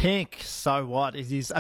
Pink, so what? It is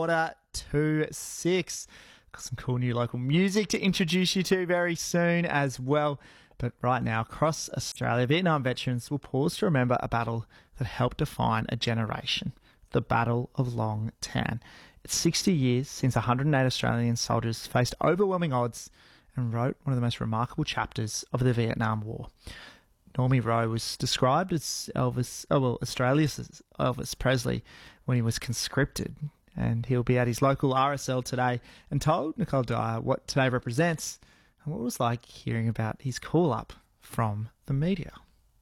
5:45. Got some cool new local music to introduce you to very soon as well. But right now, across Australia, Vietnam veterans will pause to remember a battle that helped define a generation, the Battle of Long Tan. It's 60 years since 108 Australian soldiers faced overwhelming odds and wrote one of the most remarkable chapters of the Vietnam War. Normie Rowe was described as Australia's Elvis Presley when he was conscripted, and he'll be at his local RSL today and told Nicole Dyer what today represents and what it was like hearing about his call-up from the media.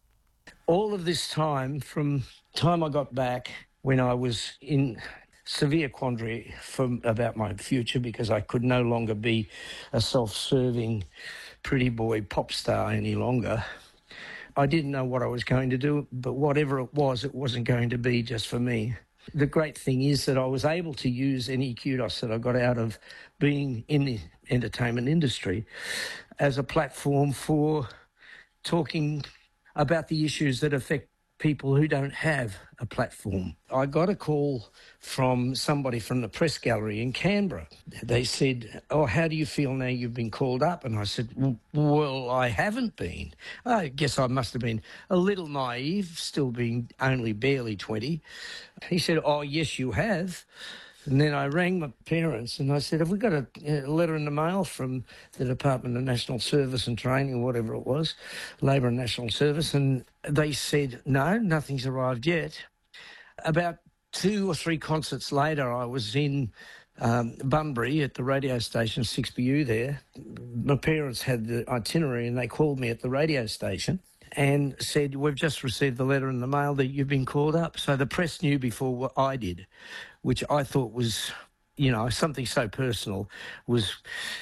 All of this time, from time I got back when I was in severe quandary about my future because I could no longer be a self-serving pretty boy pop star any longer, I didn't know what I was going to do, but whatever it wasn't going to be just for me. The great thing is that I was able to use any kudos that I got out of being in the entertainment industry as a platform for talking about the issues that affect people who don't have a platform. I got a call from somebody from the press gallery in Canberra. They said, "Oh, how do you feel now you've been called up?" And I said, "Well, I haven't been." I guess I must have been a little naive, still being only barely 20. He said, "Oh, yes, you have." And then I rang my parents and I said, "Have we got a letter in the mail from the Department of National Service and Training," or whatever it was, Labour and National Service? And they said, "No, nothing's arrived yet." About 2 or 3 concerts later, I was in Bunbury at the radio station, 6BU there. My parents had the itinerary and they called me at the radio station and said, "We've just received the letter in the mail that you've been called up." So the press knew before what I did, which I thought was, something so personal was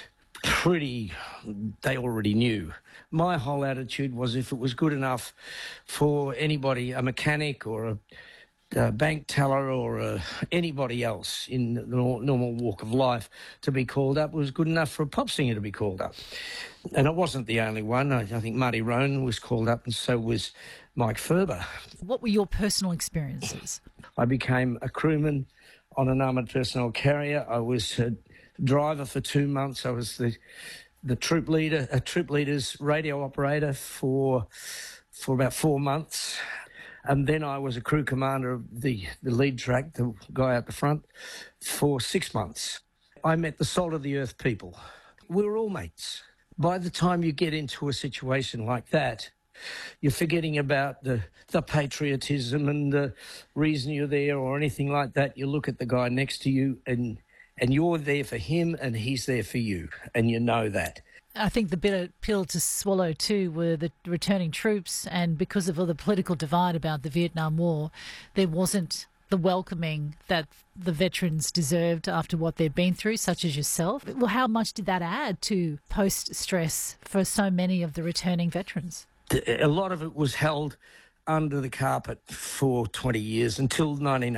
pretty, they already knew. My whole attitude was if it was good enough for anybody, a mechanic or a bank teller or anybody else in the normal walk of life to be called up, it was good enough for a pop singer to be called up. And it wasn't the only one. I think Marty Ronan was called up and so was Mike Ferber. What were your personal experiences? I became a crewman on an armoured personnel carrier. I was a driver for 2 months. I was the troop leader's radio operator for about 4 months. And then I was a crew commander of the lead track, the guy out the front, for 6 months. I met the salt of the earth people. We were all mates. By the time you get into a situation like that, you're forgetting about the patriotism and the reason you're there or anything like that. You look at the guy next to you and you're there for him and he's there for you, and you know that. I think the bitter pill to swallow too were the returning troops, and because of all the political divide about the Vietnam War, there wasn't the welcoming that the veterans deserved after what they'd been through, such as yourself. Well, how much did that add to post-stress for so many of the returning veterans? A lot of it was held under the carpet for 20 years until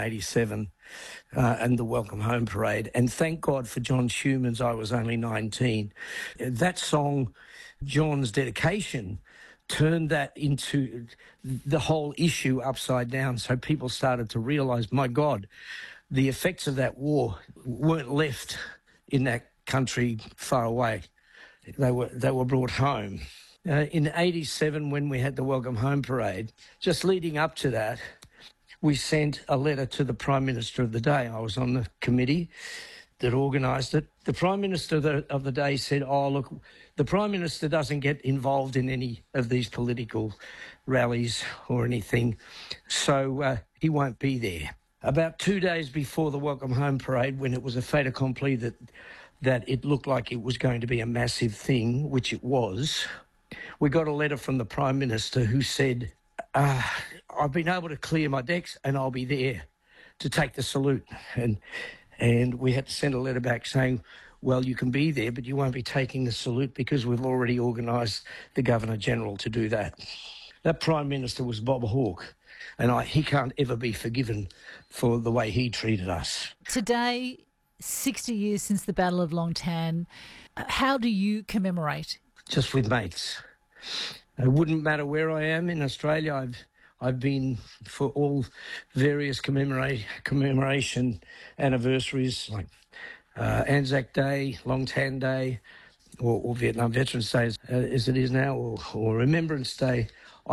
1987 and the Welcome Home Parade. And thank God for John Schumann's I Was Only 19. That song, John's dedication, turned that into the whole issue upside down. So people started to realise, my God, the effects of that war weren't left in that country far away. They were brought home. In 87, when we had the Welcome Home Parade, just leading up to that, we sent a letter to the Prime Minister of the day. I was on the committee that organised it. The Prime Minister of the day said, "Oh, look, the Prime Minister doesn't get involved in any of these political rallies or anything, so he won't be there." About 2 days before the Welcome Home Parade, when it was a fait accompli that it looked like it was going to be a massive thing, which it was, we got a letter from the Prime Minister who said, "I've been able to clear my decks and I'll be there to take the salute." And we had to send a letter back saying, "Well, you can be there, but you won't be taking the salute because we've already organised the Governor-General to do that." That Prime Minister was Bob Hawke, and he can't ever be forgiven for the way he treated us. Today, 60 years since the Battle of Long Tan, how do you commemorate? Just with mates. It wouldn't matter where I am in Australia. I've been for all various commemoration anniversaries like Anzac Day, Long Tan Day, or Vietnam Veterans Day as it is now, or Remembrance Day.